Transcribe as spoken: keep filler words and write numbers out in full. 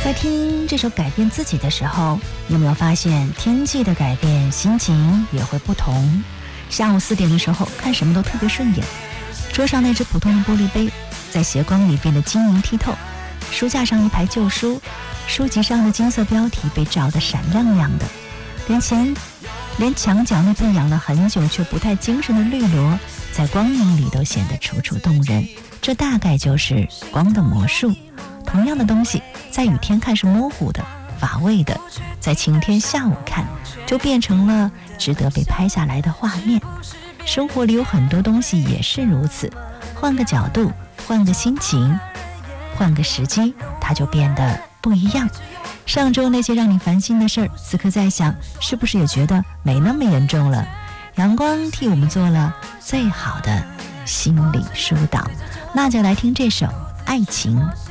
在听这首改变自己的时候，你有没有发现天气的改变，心情也会不同？下午四点的时候，看什么都特别顺眼。桌上那只普通的玻璃杯，在斜光里变得晶莹剔透。书架上一排旧书，书籍上的金色标题被照得闪亮亮的。连前连墙角那盆养了很久却不太精神的绿萝，在光影里都显得楚楚动人。这大概就是光的魔术。同样的东西，在雨天看是模糊的、乏味的，在晴天下午看，就变成了值得被拍下来的画面。生活里有很多东西也是如此，换个角度，换个心情，换个时机，它就变得不一样。上周那些让你烦心的事儿，此刻在想，是不是也觉得没那么严重了？阳光替我们做了最好的心理疏导，那就来听这首《爱情》。